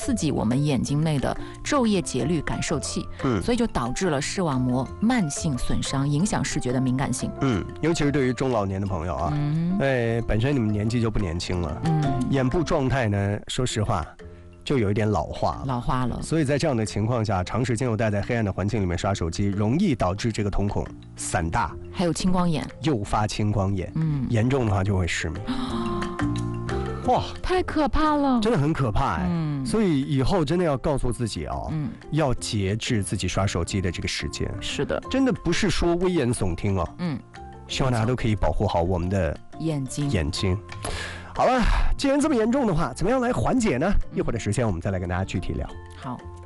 刺激我们眼睛内的昼夜节律感受器，所以就导致了视网膜慢性损伤，影响视觉的敏感性。 尤其是对于中老年的朋友啊，本身你们年纪就不年轻了，眼部状态呢，说实话。就有一点老化了，所以在这样的情况下，长时间又待在黑暗的环境里面刷手机，容易导致这个瞳孔散大， 还有青光眼， 诱发青光眼，严重的话就会失明。哇， 太可怕了， 真的很可怕所以以后真的要告诉自己要节制自己刷手机的这个时间。 是的， 真的不是说危言耸听希望大家都可以保护好我们的眼睛。好了，既然这么严重的话，怎么样来缓解呢？一会儿的时间我们再来跟大家具体聊。 好。